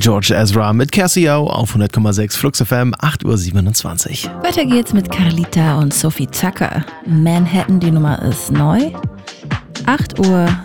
George Ezra mit Casio auf 100,6 Flux FM, 8:27 Uhr. Weiter geht's mit Carlita und Sophie Tucker. Manhattan, die Nummer ist neu. 8:27 Uhr.